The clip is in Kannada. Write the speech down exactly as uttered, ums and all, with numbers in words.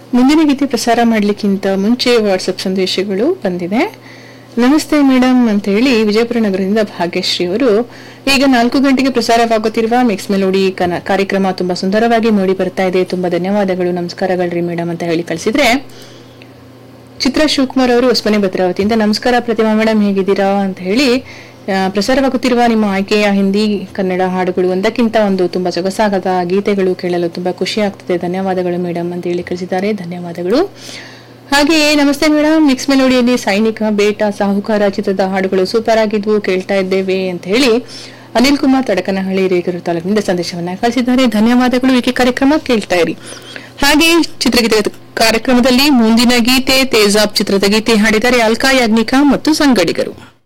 ಮುಂದಿನ ಗೀತೆ ಪ್ರಸಾರ ಮಾಡಲಿಕ್ಕಿಂತ ಮುಂಚೆ ವಾಟ್ಸಪ್ ಸಂದೇಶಗಳು ಬಂದಿದೆ. ನಮಸ್ತೆ ಮೇಡಮ್ ಅಂತ ಹೇಳಿ ವಿಜಯಪುರ ನಗರದಿಂದ ಭಾಗ್ಯಶ್ರೀ ಅವರು, ಈಗ ನಾಲ್ಕು ಗಂಟೆಗೆ ಪ್ರಸಾರವಾಗುತ್ತಿರುವ ಮಿಕ್ಸ್ ಮೆಲೋಡಿ ಕಾರ್ಯಕ್ರಮ ತುಂಬಾ ಸುಂದರವಾಗಿ ಮೂಡಿ ಬರ್ತಾ ಇದೆ, ತುಂಬಾ ಧನ್ಯವಾದಗಳು, ನಮಸ್ಕಾರಗಳ್ರಿ ಮೇಡಮ್ ಅಂತ ಹೇಳಿ ಕಳಿಸಿದ್ರೆ, ಚಿತ್ರ ಶಿವಕುಮಾರ್ ಅವರು ಹೊಸಮನೆ ಭದ್ರಾವತಿಯಿಂದ ನಮಸ್ಕಾರ ಪ್ರತಿಮಾ ಮೇಡಮ್, ಹೇಗಿದ್ದೀರಾ ಅಂತ ಹೇಳಿ, ಪ್ರಸಾರವಾಗುತ್ತಿರುವ ನಿಮ್ಮ ಆಯ್ಕೆಯ ಹಿಂದಿ ಕನ್ನಡ ಹಾಡುಗಳು ಒಂದಕ್ಕಿಂತ ಒಂದು ತುಂಬಾ ಸೊಗಸಾಗದ ಗೀತೆಗಳು ಕೇಳಲು ತುಂಬಾ ಖುಷಿ ಆಗ್ತದೆ, ಧನ್ಯವಾದಗಳು ಮೇಡಮ್ ಅಂತ ಹೇಳಿ ಕಳಿಸಿದ್ದಾರೆ, ಧನ್ಯವಾದಗಳು. ಹಾಗೆಯೇ ನಮಸ್ತೆ ಮೇಡಮ್, ಮಿಕ್ಸ್ ಮೆಲೋಡಿಯಲ್ಲಿ ಸೈನಿಕ, ಬೇಟ, ಸಾಹುಕಾರ ಚಿತ್ರದ ಹಾಡುಗಳು ಸೂಪರ್ ಆಗಿದ್ವು, ಕೇಳ್ತಾ ಇದ್ದೇವೆ ಅಂತ ಹೇಳಿ ಅನಿಲ್ ಕುಮಾರ್ ತಡಕನಹಳ್ಳಿ ರೇಗೂರು ತಾಲೂಕಿನಿಂದ ಸಂದೇಶವನ್ನ ಕಳಿಸಿದ್ದಾರೆ, ಧನ್ಯವಾದಗಳು. ಈ ಕಾರ್ಯಕ್ರಮ ಕೇಳ್ತಾ ಇರಿ. ಹಾಗೆ ಚಿತ್ರಗೀತೆ ಕಾರ್ಯಕ್ರಮದಲ್ಲಿ ಮುಂದಿನ ಗೀತೆ ತೇಜಾಬ್ ಚಿತ್ರದ ಗೀತೆ ಹಾಡಿದ್ದಾರೆ ಅಲ್ಕಾ ಯಾಜ್ಞಿಕಾ ಮತ್ತು ಸಂಗಡಿಗರು.